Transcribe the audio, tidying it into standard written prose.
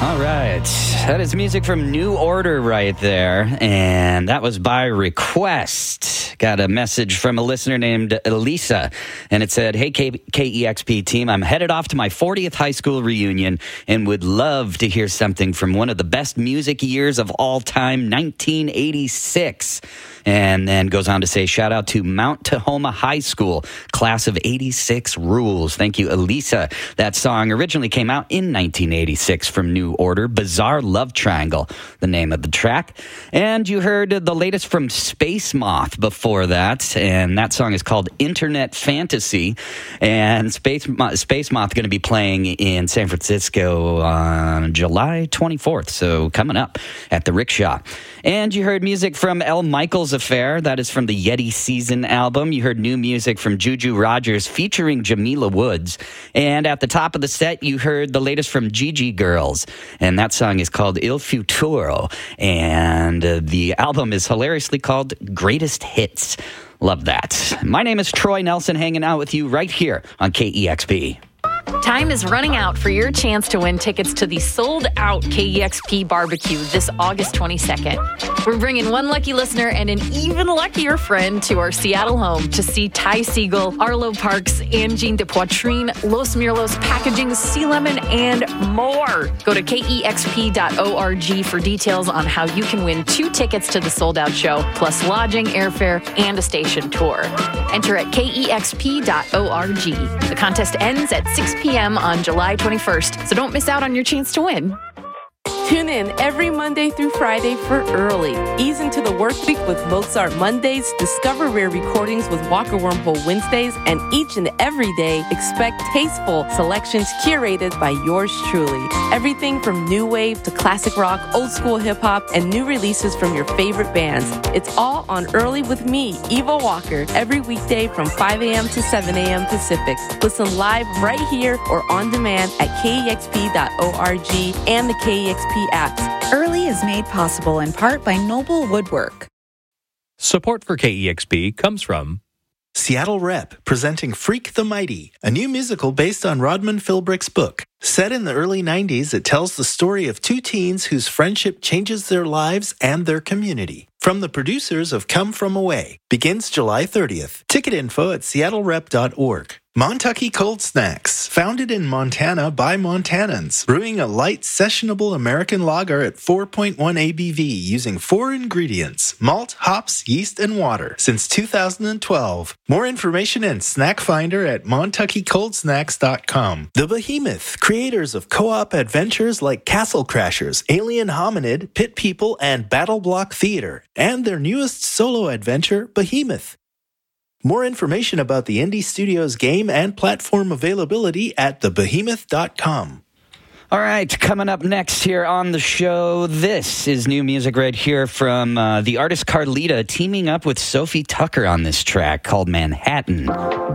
All right. That is music from New Order right there. And that was by request. Got a message from a listener named Elisa. And it said, hey, KEXP team, I'm headed off to my 40th high school reunion and would love to hear something from one of the best music years of all time, 1986. And then goes on to say, shout out to Mount Tahoma High School, class of 86 rules. Thank you, Elisa. That song originally came out in 1986 from New Order, Bizarre Love Triangle, the name of the track. And you heard the latest from Space Moth before that, and that song is called Internet Fantasy. And Space Moth going to be playing in San Francisco on July 24th, so coming up at the Rickshaw. And you heard music from El Michaels Affair. That is from the Yeti Season album. You heard new music from Juju Rogers featuring Jamila Woods. And at the top of the set, you heard the latest from Gigi Girls. And that song is called Il Futuro. And the album is hilariously called Greatest Hits. Love that. My name is Troy Nelson, hanging out with you right here on KEXP. Time is running out for your chance to win tickets to the sold-out KEXP barbecue this August 22nd. We're bringing one lucky listener and an even luckier friend to our Seattle home to see Ty Segall, Arlo Parks, Angine de Poitrine, Los Mirlos Packaging, Sea Lemon, and more. Go to kexp.org for details on how you can win 2 tickets to the sold-out show, plus lodging, airfare, and a station tour. Enter at kexp.org. The contest ends at 6 p.m. on July 21st, so don't miss out on your chance to win. Tune in every Monday through Friday for Early. Ease into the work week with Mozart Mondays, discover rare recordings with Walker Wormhole Wednesdays, and each and every day expect tasteful selections curated by yours truly. Everything from new wave to classic rock, old school hip hop, and new releases from your favorite bands. It's all on Early with me, Eva Walker, every weekday from 5 a.m. to 7 a.m. Pacific. Listen live right here or on demand at kexp.org and the KEXP apps. Early is made possible in part by Noble Woodwork. Support for KEXP comes from Seattle Rep, presenting Freak the Mighty, a new musical based on Rodman Philbrick's book. Set in the early 90s, it tells the story of 2 teens whose friendship changes their lives and their community. From the producers of Come From Away, begins July 30th. Ticket info at seattlerep.org. Montucky Cold Snacks, founded in Montana by Montanans, brewing a light, sessionable American lager at 4.1 ABV using 4 ingredients: malt, hops, yeast, and water since 2012. More information and snack finder at montuckycoldsnacks.com. The Behemoth, creators of co-op adventures like Castle Crashers, Alien Hominid, Pit People, and Battle Block Theater, and their newest solo adventure, Behemoth. More information about the Indie Studios game and platform availability at thebehemoth.com. All right, coming up next here on the show, this is new music right here from the artist Carlita teaming up with Sophie Tucker on this track called Manhattan.